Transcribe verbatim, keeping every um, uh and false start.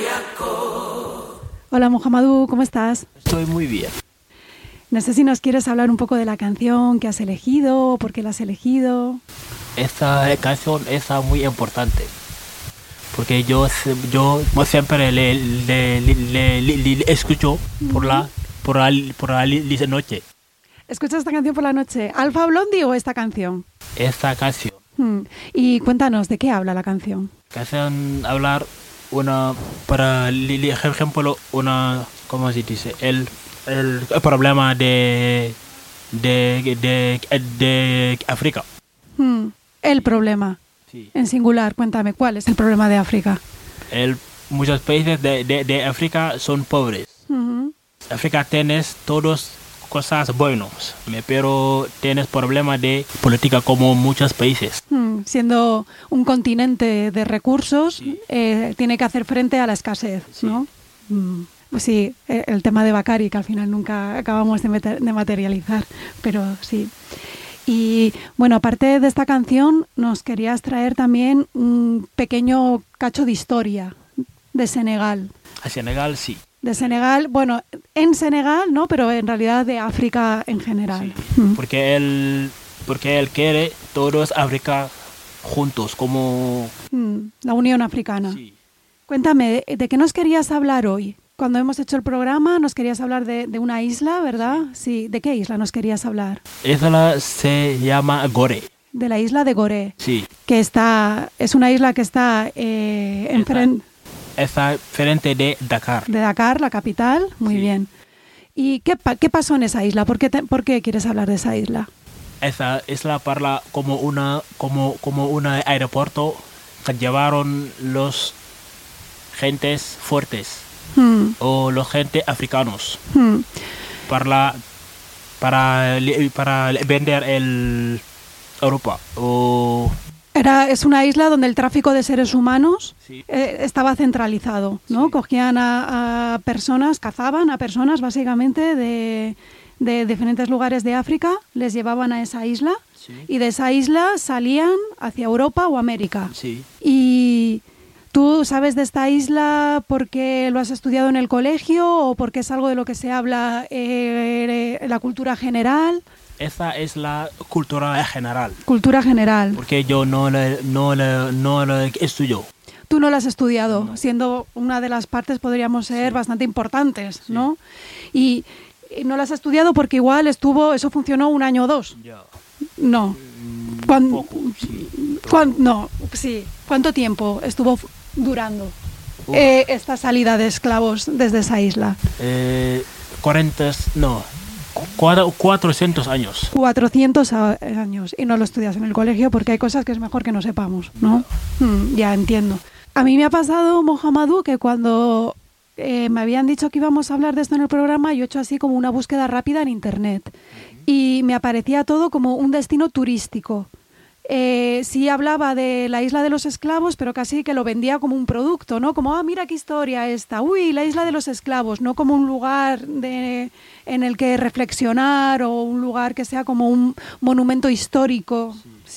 Hola Mohamedou, ¿cómo estás? Estoy muy bien. No sé si nos quieres hablar un poco de la canción que has elegido, por qué la has elegido. Esta canción es muy importante porque yo yo siempre le, le, le, le, le, le escucho por la por la, por la noche. ¿Escuchas esta canción por la noche? ¿Alpha Blondy o esta canción? Esta canción. Hmm. Y cuéntanos, ¿de qué habla la canción? Canción hablar una para ejemplo una ¿cómo se dice? El el problema de de de de África. Hmm. El problema. Sí. En singular, cuéntame, ¿cuál es el problema de África? El, muchos países de, de, de África son pobres. Uh-huh. África tienes todas cosas buenas, pero tienes problemas de política como muchos países. Hmm. Siendo un continente de recursos, Sí. eh, tiene que hacer frente a la escasez, Sí. ¿no? Hmm. Pues sí, el tema de Bacari, que al final nunca acabamos de, meter, de materializar, pero sí. Y bueno, aparte de esta canción, nos querías traer también un pequeño cacho de historia de Senegal. A Senegal sí. De Senegal, bueno, en Senegal, ¿no? Pero en realidad de África en general. Sí. Mm. Porque él, porque él quiere todos África juntos, como... Mm. La Unión Africana. Sí. Cuéntame, ¿de, ¿de qué nos querías hablar hoy? Cuando hemos hecho el programa nos querías hablar de, de una isla, ¿verdad? Sí. ¿De qué isla nos querías hablar? Esa se llama Gorée. De la isla de Gorée. Sí. Que está, es una isla que está eh, enfrente... Está frente de Dakar. De Dakar, la capital. Muy Sí. bien. ¿Y qué, pa- qué pasó en esa isla? ¿Por qué, te, ¿Por qué quieres hablar de esa isla? Esa isla parla como una como como un aeropuerto que llevaron los gentes fuertes Hmm. o los gente africanos Hmm. para para para vender el Europa o Era, es una isla donde el tráfico de seres humanos sí, eh, estaba centralizado, ¿no? Sí. Cogían a, a personas, cazaban a personas básicamente de, de diferentes lugares de África, les llevaban a esa isla sí, y de esa isla salían hacia Europa o América. sí. ¿Y tú sabes de esta isla porque lo has estudiado en el colegio o porque es algo de lo que se habla eh, en la cultura general? Esa es la cultura general Cultura general. porque yo no le, no le, no le estudio. Tú no la has estudiado, No. siendo una de las partes podríamos ser Sí. bastante importantes, Sí. ¿no? Y, y no la has estudiado porque igual estuvo, eso funcionó un año o dos. Ya. No. Mm, Cuan- poco, sí. ¿Cuán- no, sí. ¿Cuánto tiempo estuvo f- durando Uf. eh, esta salida de esclavos desde esa isla? Eh, cuarenta, no, cuatro- cuatrocientos años. cuatrocientos a- años. Y no lo estudias en el colegio porque hay cosas que es mejor que no sepamos, ¿no? Mm, ya entiendo. A mí me ha pasado, Mohamedou, que cuando eh, me habían dicho que íbamos a hablar de esto en el programa, yo he hecho así como una búsqueda rápida en internet y me aparecía todo como un destino turístico. Eh, sí hablaba de la isla de los esclavos, pero casi que lo vendía como un producto, ¿no? Como, ah, mira qué historia esta, uy, la isla de los esclavos, no como un lugar de, en el que reflexionar o un lugar que sea como un monumento histórico.